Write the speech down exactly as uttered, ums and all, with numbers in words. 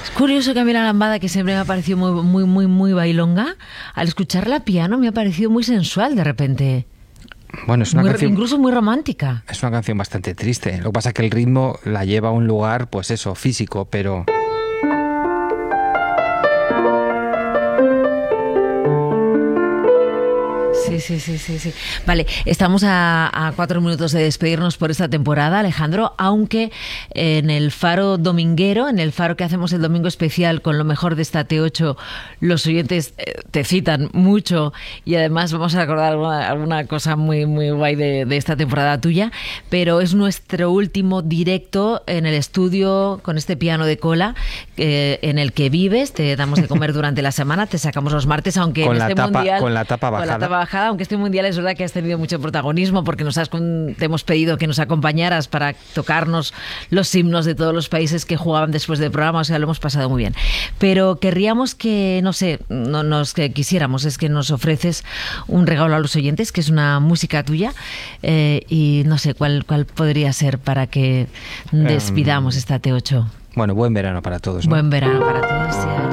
Es curioso que a mí la lambada, que siempre me ha parecido muy, muy, muy, muy bailonga, al escucharla piano me ha parecido muy sensual de repente. Bueno, es una muy, canción... Incluso muy romántica. Es una canción bastante triste. Lo que pasa es que el ritmo la lleva a un lugar, pues eso, físico, pero... Sí, sí, sí, sí, sí. Vale, estamos a, a cuatro minutos de despedirnos por esta temporada, Alejandro, aunque en el Faro dominguero, en el Faro que hacemos el domingo especial con lo mejor de esta T ocho, los oyentes te citan mucho y además vamos a recordar alguna, alguna cosa muy, muy guay de, de esta temporada tuya, pero es nuestro último directo en el estudio con este piano de cola eh, en el que vives, te damos de comer durante la semana, te sacamos los martes, aunque con en la este tapa, mundial... Con la tapa bajada. Con la tapa bajada, aunque este mundial es verdad que has tenido mucho protagonismo porque nos has, te hemos pedido que nos acompañaras para tocarnos los himnos de todos los países que jugaban después del programa, o sea, lo hemos pasado muy bien. Pero querríamos que, no sé, no nos que quisiéramos, es que nos ofreces un regalo a los oyentes, que es una música tuya, eh, y no sé cuál, cuál podría ser para que despidamos um, esta T ocho. Bueno, buen verano para todos, ¿no? Buen verano para todos. Sí.